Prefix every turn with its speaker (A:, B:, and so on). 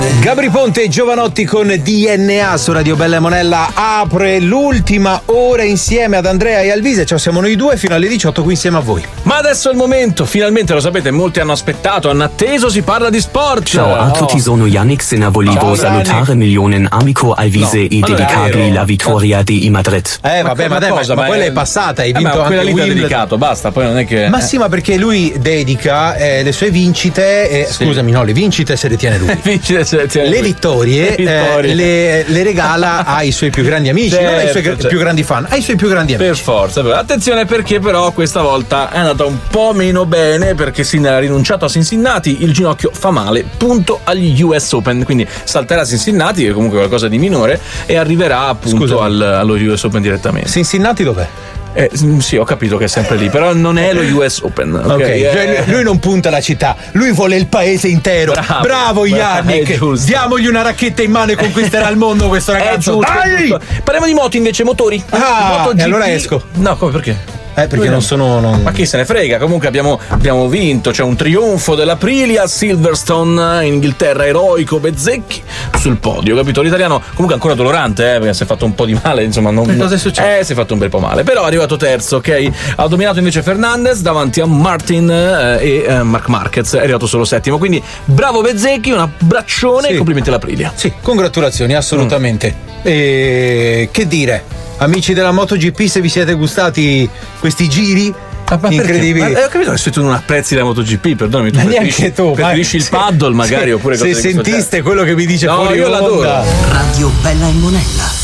A: Gabri Ponte e Giovanotti con DNA su Radio Bella e Monella apre l'ultima ora insieme ad Andrea e Alvise. Ciao, siamo noi due fino alle 18 qui insieme a voi.
B: Ma adesso è il momento, finalmente, lo sapete, molti hanno aspettato, hanno atteso, si parla di sport.
C: Ciao a tutti, sono Yannick se ne volevo salutare Millionen amico Alvise e dedicargli la vittoria di Madrid.
A: Vabbè, ma quella è passata, hai vinto anche
B: quella lì
A: Wimbledon.
B: dedicato, basta, poi non è che...
A: Ma sì, ma perché lui dedica le sue vincite, scusami, no, le vincite se le tiene lui. Le vittorie, le regala ai suoi più grandi amici, non ai suoi più grandi fan, ai suoi più grandi amici.
B: Per forza, però. Attenzione, perché però questa volta è andata un po' meno bene, perché Sinner ha rinunciato a Cincinnati, il ginocchio fa male, punto agli US Open, quindi salterà Cincinnati, che è comunque qualcosa di minore, e arriverà appunto allo US Open direttamente.
A: Cincinnati dov'è?
B: Sì, ho capito che è sempre lì, però non è lo US Open.
A: Cioè, lui non punta la città, lui vuole il paese intero. Bravo Yannick, diamogli una racchetta in mano e conquisterà il mondo questo ragazzo.
B: Giusto. Parliamo di moto invece, motori.
A: E allora esco.
B: No, come, perché?
A: Perché non sono.
B: Ma chi se ne frega? Comunque abbiamo vinto. C'è un trionfo dell'Aprilia a Silverstone in Inghilterra, eroico Bezzecchi sul podio, capito? L'italiano comunque ancora dolorante, perché si è fatto un po' di male, insomma.
A: Cosa è successo?
B: Si è fatto un bel po' male. Però è arrivato terzo, ok? Ha dominato invece Fernandez davanti a Martin e Marc Marquez. È arrivato solo settimo. Quindi bravo Bezzecchi, un abbraccione e complimenti all'Aprilia.
A: Sì, congratulazioni, assolutamente. E che dire? Amici della MotoGP, se vi siete gustati questi giri incredibili.
B: Ho capito che tu non apprezzi la MotoGP, perdonami, tu
A: neanche tu
B: preferisci il paddle magari, oppure
A: se
B: cose
A: sentiste quello che mi dice fuori
B: io
A: onda.
B: l'adoro.
D: Radio Bella e Monella.